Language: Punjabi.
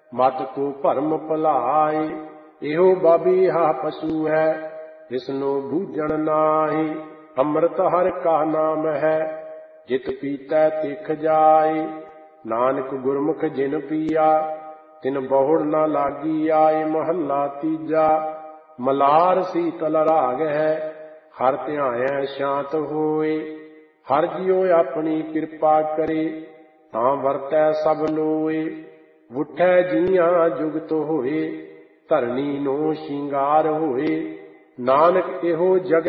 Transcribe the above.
ਮਤ ਕੋ ਭਰਮ ਭੁਲਾਏ। ਇਹੋ ਬਾਬੀਹਾ ਪਸ਼ੂ ਹੈ, ਇਸਨੂੰ ਬੂਝਣ ਨਾਹੀ। ਅੰਮ੍ਰਿਤ ਹਰਿ ਕਾ ਨਾਮ ਹੈ, ਜਿਤ ਪੀਤੈ ਤਿਖ ਜਾਏ। ਨਾਨਕ ਗੁਰਮੁਖ ਜਿਨ ਪੀਆ, ਤਿਨ ਬਹੁੜ ਨਾ ਲਾਗੀ ਆਏ। ਮਹੱਲਾ ਤੀਜਾ। ਮਲਾਰ ਸੀਤਲ ਰਾਗ ਹੈ, ਹਰ ਧਿਆਇਐ ਸ਼ਾਂਤ ਹੋਏ। ਹਰ ਜਿਉ ਆਪਣੀ ਕਿਰਪਾ ਕਰੇ, ਤਾਂ ਵਰਤੈ ਸਭ ਲੋਏ। ਉਠੈ ਜੀਆਂ ਜੁਗਤ ਹੋਏ, ਧਰਣੀ ਨੂੰ ਸ਼ਿੰਗਾਰ ਹੋਏ। ਨਾਨਕ ਇਹੋ ਜਗ